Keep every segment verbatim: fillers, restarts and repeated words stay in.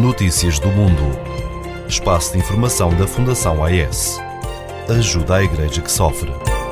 Notícias do Mundo. Espaço de informação da Fundação A E S. Ajuda à Igreja que sofre.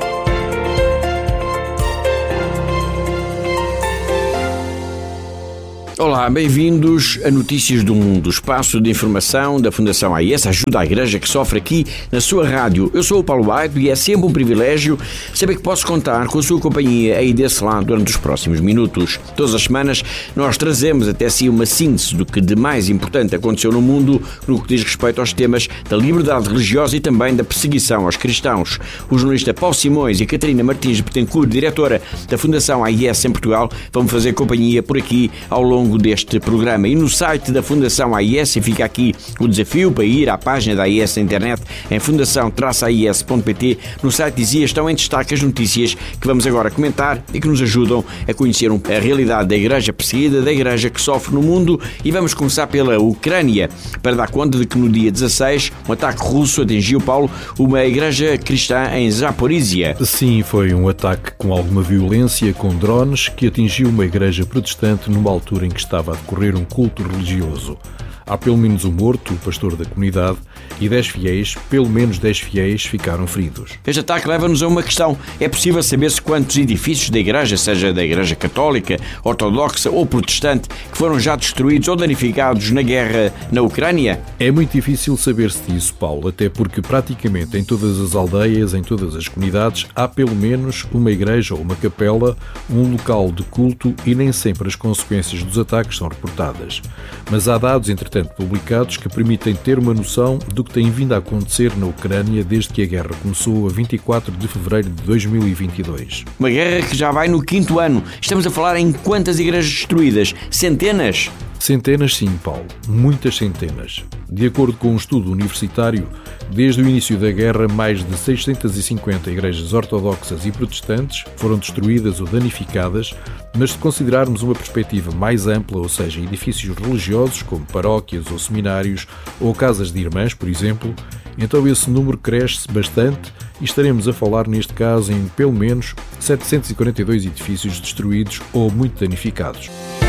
Olá, bem-vindos a Notícias do Mundo, espaço de informação da Fundação A E S, ajuda à Igreja que sofre, aqui na sua rádio. Eu sou o Paulo Baito e é sempre um privilégio saber que posso contar com a sua companhia aí desse lado durante os próximos minutos. Todas as semanas nós trazemos até si uma síntese do que de mais importante aconteceu no mundo no que diz respeito aos temas da liberdade religiosa e também da perseguição aos cristãos. O jornalista Paulo Simões e a Catarina Martins Betancourt, diretora da Fundação A E S em Portugal, vão fazer companhia por aqui ao longo deste programa. E no site da Fundação A I S, e fica aqui o desafio para ir à página da A I S na internet em fundação traço a i s ponto p t. No site dizia, estão em destaque as notícias que vamos agora comentar e que nos ajudam a conhecer a realidade da Igreja perseguida, da Igreja que sofre no mundo. E vamos começar pela Ucrânia, para dar conta de que no dia dezasseis um ataque russo atingiu, Paulo, uma igreja cristã em Zaporizhia. Sim, foi um ataque com alguma violência, com drones, que atingiu uma igreja protestante numa altura em que estava a decorrer um culto religioso. Há pelo menos um morto, o pastor da comunidade, e dez fiéis, pelo menos dez fiéis, ficaram feridos. Este ataque leva-nos a uma questão. É possível saber-se quantos edifícios da Igreja, seja da Igreja Católica, Ortodoxa ou Protestante, que foram já destruídos ou danificados na guerra na Ucrânia? É muito difícil saber-se disso, Paulo, até porque praticamente em todas as aldeias, em todas as comunidades, há pelo menos uma igreja ou uma capela, um local de culto, e nem sempre as consequências dos ataques são reportadas. Mas há dados, entretanto, publicados que permitem ter uma noção do que tem vindo a acontecer na Ucrânia desde que a guerra começou a vinte e quatro de fevereiro de dois mil e vinte e dois. Uma guerra que já vai no quinto ano. Estamos a falar em quantas igrejas destruídas? Centenas? Centenas, sim, Paulo. Muitas centenas. De acordo com um estudo universitário, desde o início da guerra, mais de seiscentas e cinquenta igrejas ortodoxas e protestantes foram destruídas ou danificadas, mas se considerarmos uma perspectiva mais ampla, ou seja, edifícios religiosos como paróquias ou seminários ou casas de irmãs, por exemplo, então esse número cresce bastante e estaremos a falar neste caso em pelo menos setecentos e quarenta e dois edifícios destruídos ou muito danificados.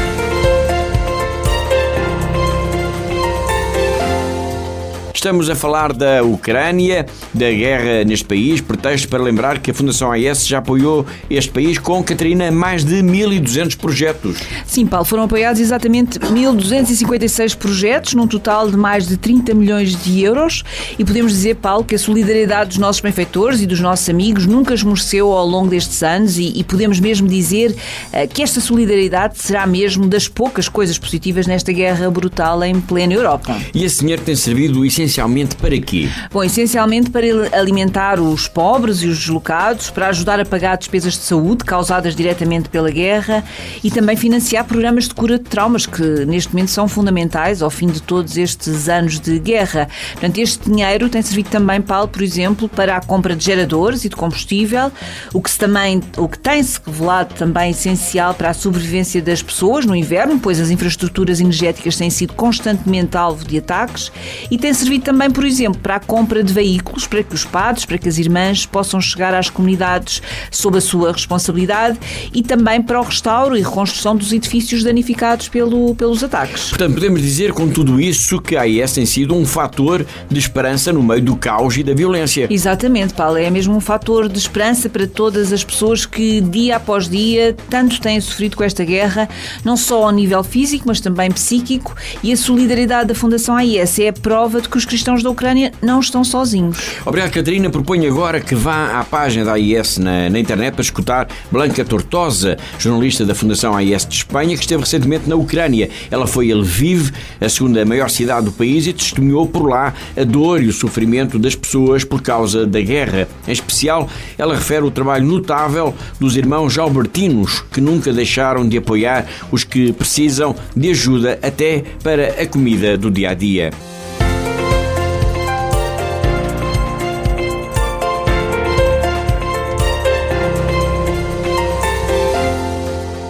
Estamos a falar da Ucrânia, da guerra neste país, pretexto para lembrar que a Fundação A E S já apoiou este país com, Catarina, mais de mil e duzentos projetos. Sim, Paulo, foram apoiados exatamente mil duzentos e cinquenta e seis projetos, num total de mais de trinta milhões de euros, e podemos dizer, Paulo, que a solidariedade dos nossos benfeitores e dos nossos amigos nunca esmoreceu ao longo destes anos, e, e podemos mesmo dizer uh, que esta solidariedade será mesmo das poucas coisas positivas nesta guerra brutal em plena Europa. E esse dinheiro tem servido essencialmente Essencialmente para quê? Bom, essencialmente para alimentar os pobres e os deslocados, para ajudar a pagar despesas de saúde causadas diretamente pela guerra e também financiar programas de cura de traumas que neste momento são fundamentais ao fim de todos estes anos de guerra. Portanto, este dinheiro tem servido também, Paulo, por exemplo, para a compra de geradores e de combustível, o que, se também, o que tem-se revelado também essencial para a sobrevivência das pessoas no inverno, pois as infraestruturas energéticas têm sido constantemente alvo de ataques, e tem servido também, por exemplo, para a compra de veículos, para que os padres, para que as irmãs possam chegar às comunidades sob a sua responsabilidade, e também para o restauro e reconstrução dos edifícios danificados pelo, pelos ataques. Portanto, podemos dizer com tudo isso que a A I S tem sido um fator de esperança no meio do caos e da violência. Exatamente, Paulo, é mesmo um fator de esperança para todas as pessoas que dia após dia tanto têm sofrido com esta guerra, não só ao nível físico, mas também psíquico, e a solidariedade da Fundação A I S é a prova de que os cristãos da Ucrânia não estão sozinhos. Obrigado, Catarina. Proponho agora que vá à página da A I S na, na internet para escutar Blanca Tortosa, jornalista da Fundação A I S de Espanha, que esteve recentemente na Ucrânia. Ela foi a Lviv, a segunda maior cidade do país, e testemunhou por lá a dor e o sofrimento das pessoas por causa da guerra. Em especial, ela refere o trabalho notável dos irmãos albertinos, que nunca deixaram de apoiar os que precisam de ajuda até para a comida do dia-a-dia.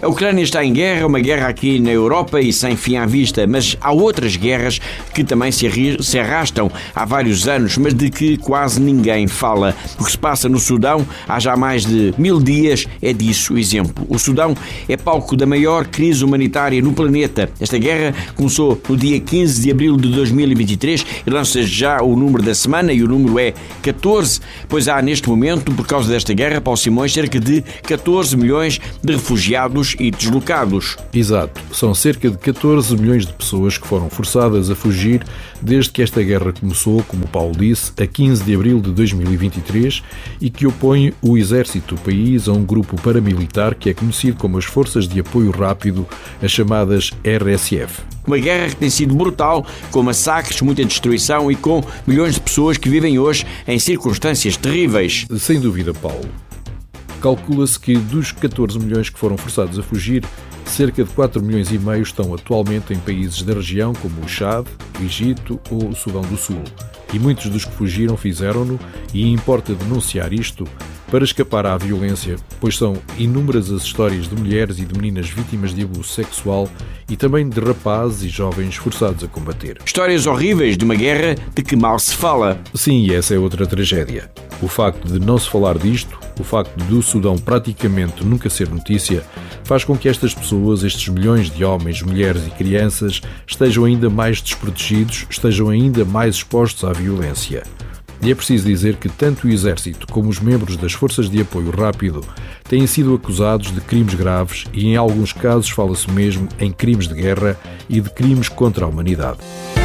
A Ucrânia está em guerra, uma guerra aqui na Europa e sem fim à vista, mas há outras guerras que também se arrastam há vários anos, mas de que quase ninguém fala. O que se passa no Sudão há já mais de mil dias é disso exemplo. O Sudão é palco da maior crise humanitária no planeta. Esta guerra começou no dia quinze de abril de dois mil e vinte e três e lança já o número da semana e o número é catorze, pois há neste momento, por causa desta guerra, Paulo Simões, cerca de catorze milhões de refugiados e deslocados. Exato, são cerca de catorze milhões de pessoas que foram forçadas a fugir desde que esta guerra começou, como o Paulo disse, a quinze de abril de dois mil e vinte e três e que opõe o exército do país a um grupo paramilitar que é conhecido como as Forças de Apoio Rápido, as chamadas R S F. Uma guerra que tem sido brutal, com massacres, muita destruição e com milhões de pessoas que vivem hoje em circunstâncias terríveis. Sem dúvida, Paulo. Calcula-se que dos catorze milhões que foram forçados a fugir, cerca de quatro milhões e meio estão atualmente em países da região como o Chad, o Egito ou o Sudão do Sul. E muitos dos que fugiram fizeram-no, e importa denunciar isto, para escapar à violência, pois são inúmeras as histórias de mulheres e de meninas vítimas de abuso sexual e também de rapazes e jovens forçados a combater. Histórias horríveis de uma guerra de que mal se fala. Sim, e essa é outra tragédia. O facto de não se falar disto, o facto do Sudão praticamente nunca ser notícia, faz com que estas pessoas, estes milhões de homens, mulheres e crianças, estejam ainda mais desprotegidos, estejam ainda mais expostos à violência. E é preciso dizer que tanto o Exército como os membros das Forças de Apoio Rápido têm sido acusados de crimes graves e, em alguns casos, fala-se mesmo em crimes de guerra e de crimes contra a humanidade.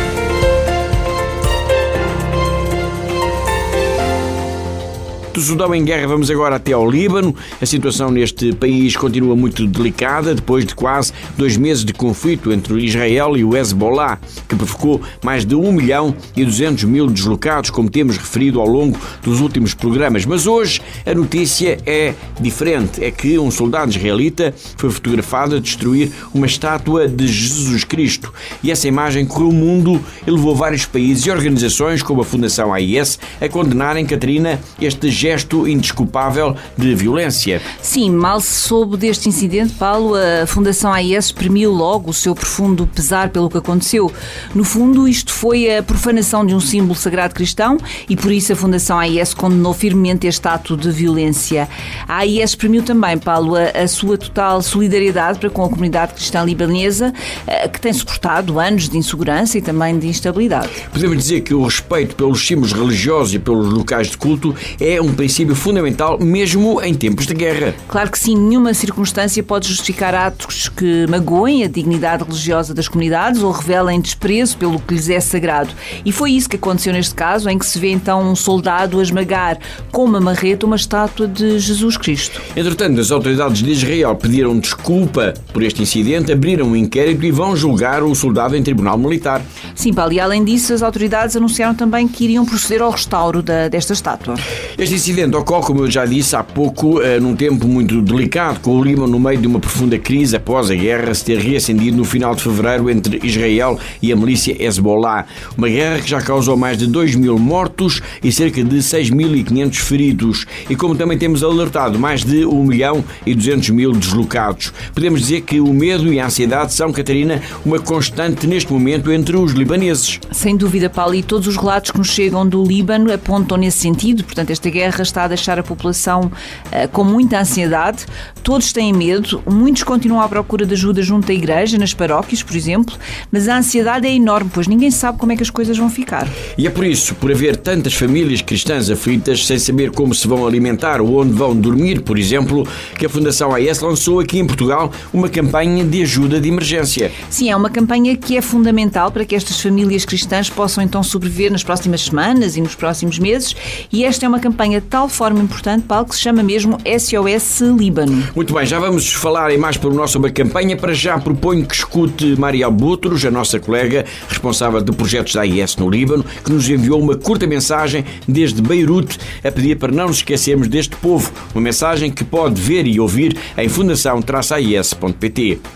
Do Sudão em guerra, vamos agora até ao Líbano. A situação neste país continua muito delicada depois de quase dois meses de conflito entre Israel e o Hezbollah, que provocou mais de um milhão e duzentos mil deslocados, como temos referido ao longo dos últimos programas. Mas hoje a notícia é diferente. É que um soldado israelita foi fotografado a destruir uma estátua de Jesus Cristo. E essa imagem correu o mundo e levou vários países e organizações, como a Fundação A I S, a condenarem, Catarina, este gesto gesto indesculpável de violência. Sim, mal se soube deste incidente, Paulo, a Fundação A I S exprimiu logo o seu profundo pesar pelo que aconteceu. No fundo, isto foi a profanação de um símbolo sagrado cristão e por isso a Fundação A I S condenou firmemente este ato de violência. A A I S exprimiu também, Paulo, a, a sua total solidariedade para com a comunidade cristã libanesa, que tem suportado anos de insegurança e também de instabilidade. Podemos dizer que o respeito pelos símbolos religiosos e pelos locais de culto é um princípio fundamental mesmo em tempos de guerra. Claro que sim, nenhuma circunstância pode justificar atos que magoem a dignidade religiosa das comunidades ou revelem desprezo pelo que lhes é sagrado. E foi isso que aconteceu neste caso, em que se vê então um soldado a esmagar com uma marreta uma estátua de Jesus Cristo. Entretanto, as autoridades de Israel pediram desculpa por este incidente, abriram um inquérito e vão julgar o soldado em tribunal militar. Sim, Paulo, e além disso, as autoridades anunciaram também que iriam proceder ao restauro da, desta estátua. Este incidente ocorre, como eu já disse há pouco, num tempo muito delicado, com o Líbano no meio de uma profunda crise após a guerra se ter reacendido no final de fevereiro entre Israel e a milícia Hezbollah. Uma guerra que já causou mais de dois mil mortos e cerca de seis mil e quinhentos feridos. E como também temos alertado, mais de um milhão e duzentos mil deslocados. Podemos dizer que o medo e a ansiedade são, Catarina, uma constante neste momento entre os libaneses. Sem dúvida, Paulo, e todos os relatos que nos chegam do Líbano apontam nesse sentido. Portanto, esta guerra está a deixar a população uh, com muita ansiedade, todos têm medo, muitos continuam à procura de ajuda junto à igreja, nas paróquias, por exemplo, mas a ansiedade é enorme, pois ninguém sabe como é que as coisas vão ficar. E é por isso, por haver tantas famílias cristãs aflitas, sem saber como se vão alimentar ou onde vão dormir, por exemplo, que a Fundação A I S lançou aqui em Portugal uma campanha de ajuda de emergência. Sim, é uma campanha que é fundamental para que estas famílias cristãs possam então sobreviver nas próximas semanas e nos próximos meses, e esta é uma campanha de tal forma importante, Paulo, que se chama mesmo S O S Líbano. Muito bem, já vamos falar em mais pormenor sobre a campanha. Para já proponho que escute Mariel Boutros, a nossa colega responsável de projetos da A I S no Líbano, que nos enviou uma curta mensagem desde Beirute a pedir para não nos esquecermos deste povo. Uma mensagem que pode ver e ouvir em fundação traço a i s ponto p t.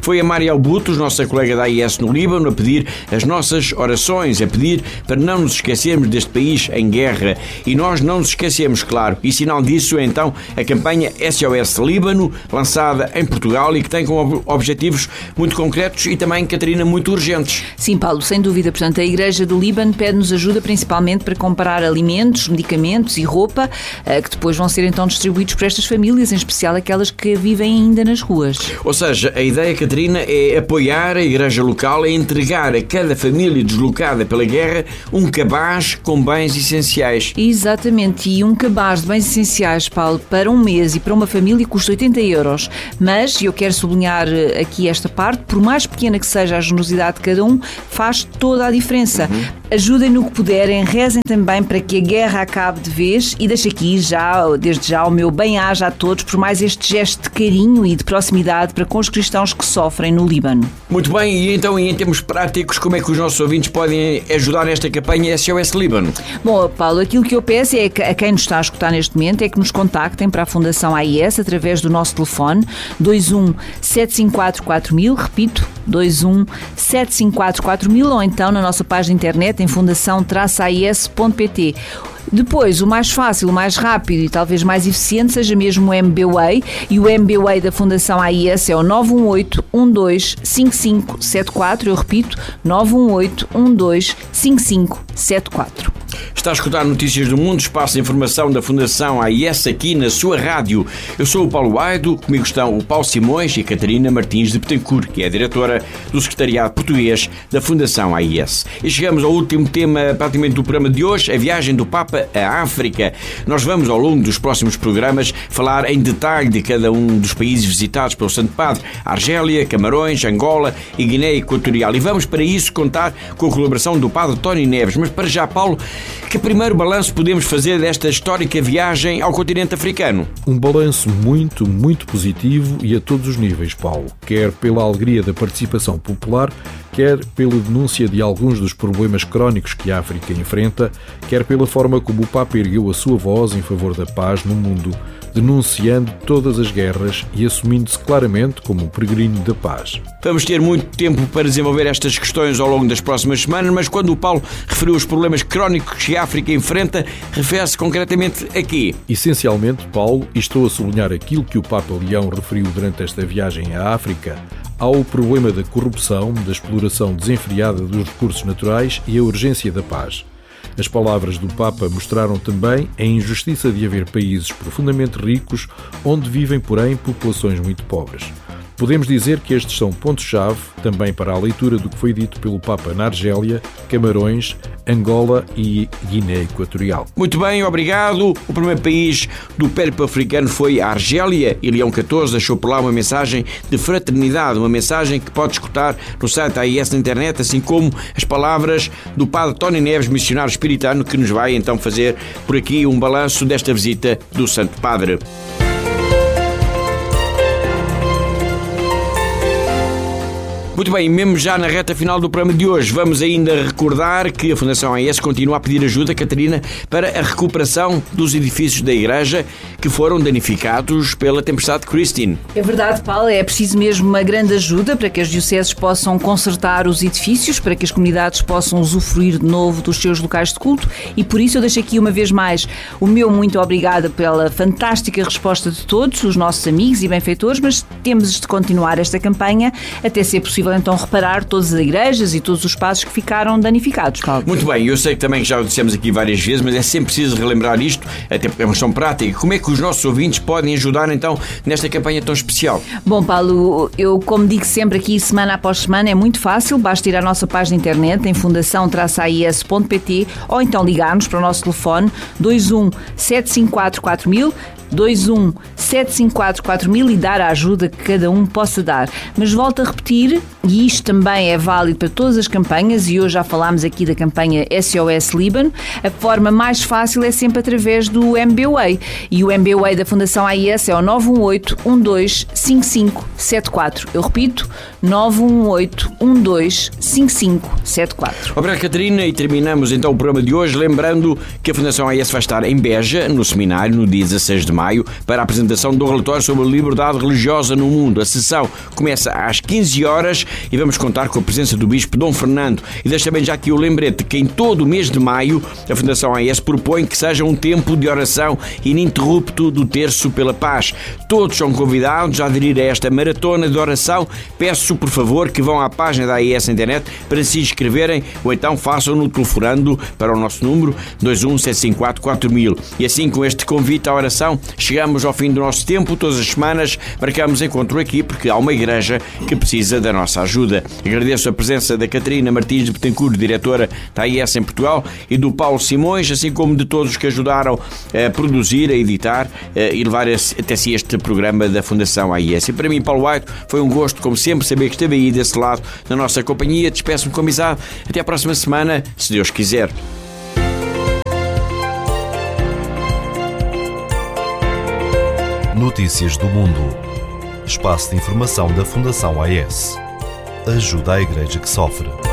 Foi a Mariel Butos, nossa colega da A I S no Líbano, a pedir as nossas orações, a pedir para não nos esquecermos deste país em guerra. E nós não nos esquecemos, claro. E sinal disso é então a campanha S O S Líbano, lançada em Portugal e que tem como objetivos muito concretos e também, Catarina, muito urgentes. Sim, Paulo, sem dúvida. Portanto, a Igreja do Líbano pede-nos ajuda principalmente para comprar alimentos, medicamentos e roupa que depois vão ser então distribuídos por estas famílias, em especial aquelas que vivem ainda nas ruas. Ou seja, a ideia, Catarina, é apoiar a Igreja local, é entregar a cada família deslocada pela guerra um cabaz com bens essenciais. Exatamente, e um cabaz de bens essenciais, Paulo, para um mês e para uma família custa oitenta euros. Mas, e eu quero sublinhar aqui esta parte, por mais pequena que seja a generosidade de cada um, faz toda a diferença. Uhum. Ajudem no que puderem, rezem também para que a guerra acabe de vez e deixo aqui já, desde já, o meu bem-aja a todos por mais este gesto de carinho e de proximidade para com os cristãos que sofrem no Líbano. Muito bem, e então, em termos práticos, como é que os nossos ouvintes podem ajudar nesta campanha S O S Líbano? Bom, Paulo, aquilo que eu peço é que a quem nos está a escutar neste momento é que nos contactem para a Fundação A I S através do nosso telefone dois um sete cinco quatro quatro mil, repito, dois um sete cinco quatro quatro mil, ou então na nossa página de internet em fundação traço a i s ponto p t. Depois, o mais fácil, o mais rápido e talvez mais eficiente seja mesmo o M B W A I, e o M B W A I da Fundação A I S é o nove um oito um dois cinco cinco sete quatro, eu repito, nove um oito um dois cinco cinco sete quatro. Está a escutar Notícias do Mundo, espaço de informação da Fundação A I S aqui na sua rádio. Eu sou o Paulo Aido, comigo estão o Paulo Simões e a Catarina Martins de Betancourt, que é a diretora do Secretariado Português da Fundação A I S. E chegamos ao último tema praticamente do programa de hoje, a viagem do Papa à África. Nós vamos, ao longo dos próximos programas, falar em detalhe de cada um dos países visitados pelo Santo Padre: Argélia, Camarões, Angola e Guiné Equatorial. E vamos, para isso, contar com a colaboração do Padre Tony Neves. Mas para já, Paulo, que primeiro balanço podemos fazer desta histórica viagem ao continente africano? Um balanço muito, muito positivo e a todos os níveis, Paulo. Quer pela alegria da participação popular, quer pela denúncia de alguns dos problemas crónicos que a África enfrenta, quer pela forma como o Papa ergueu a sua voz em favor da paz no mundo, denunciando todas as guerras e assumindo-se claramente como um peregrino da paz. Vamos ter muito tempo para desenvolver estas questões ao longo das próximas semanas, mas quando o Paulo referiu os problemas crónicos que a África enfrenta, refere-se concretamente a quê? Essencialmente, Paulo, e estou a sublinhar aquilo que o Papa Leão referiu durante esta viagem à África, há o problema da corrupção, da exploração desenfreada dos recursos naturais e a urgência da paz. As palavras do Papa mostraram também a injustiça de haver países profundamente ricos onde vivem, porém, populações muito pobres. Podemos dizer que estes são pontos-chave também para a leitura do que foi dito pelo Papa na Argélia, Camarões, Angola e Guiné Equatorial. Muito bem, obrigado. O primeiro país do périplo africano foi a Argélia e Leão catorze deixou por lá uma mensagem de fraternidade, uma mensagem que pode escutar no site da A I S na internet, assim como as palavras do Padre Tony Neves, missionário espiritano, que nos vai então fazer por aqui um balanço desta visita do Santo Padre. Muito bem, mesmo já na reta final do programa de hoje, vamos ainda recordar que a Fundação A I S continua a pedir ajuda, Catarina, para a recuperação dos edifícios da Igreja que foram danificados pela tempestade Christine. É verdade, Paulo, é preciso mesmo uma grande ajuda para que as dioceses possam consertar os edifícios, para que as comunidades possam usufruir de novo dos seus locais de culto, e por isso eu deixo aqui uma vez mais o meu muito obrigada pela fantástica resposta de todos os nossos amigos e benfeitores, mas temos de continuar esta campanha até ser possível então reparar todas as igrejas e todos os espaços que ficaram danificados, Paulo. Muito bem, eu sei que também já o dissemos aqui várias vezes, mas é sempre preciso relembrar isto, até porque é uma questão prática. Como é que os nossos ouvintes podem ajudar então nesta campanha tão especial? Bom, Paulo, eu como digo sempre aqui semana após semana, é muito fácil, basta ir à nossa página de internet em fundação traço a i s ponto p t ou então ligar-nos para o nosso telefone dois um sete cinco quatro quatro mil, dois um sete cinco quatro quatro mil e dar a ajuda que cada um possa dar. Mas volto a repetir, e isto também é válido para todas as campanhas, e hoje já falámos aqui da campanha S O S Líbano, a forma mais fácil é sempre através do M B W A I. E o M B W A I da Fundação A I S é o nove um oito um dois cinco cinco sete quatro. Eu repito, nove um oito um dois cinco cinco sete quatro. Obrigado, Catarina, e terminamos então o programa de hoje lembrando que a Fundação A I S vai estar em Beja, no seminário, no dia dezasseis de maio. maio para a apresentação do relatório sobre a liberdade religiosa no mundo. A sessão começa às quinze horas e vamos contar com a presença do Bispo Dom Fernando. E deixa bem já aqui o lembrete que em todo o mês de maio a Fundação A E S propõe que seja um tempo de oração ininterrupto do Terço pela Paz. Todos são convidados a aderir a esta maratona de oração. Peço, por favor, que vão à página da A E S na internet para se inscreverem ou então façam-no telefonando para o nosso número dois um sete cinco quatro quatro mil. E assim, com este convite à oração, chegamos ao fim do nosso tempo. Todas as semanas marcamos encontro aqui porque há uma igreja que precisa da nossa ajuda. Agradeço a presença da Catarina Martins de Betancourt, diretora da A E S em Portugal, e do Paulo Simões, assim como de todos que ajudaram a produzir, a editar e levar até si este programa da Fundação A E S. E para mim, Paulo White, foi um gosto, como sempre, saber que esteve aí desse lado na nossa companhia. Despeço-me com amizade. Até à próxima semana, se Deus quiser. Notícias do Mundo. Espaço de informação da Fundação A E S. Ajuda a Igreja que sofre.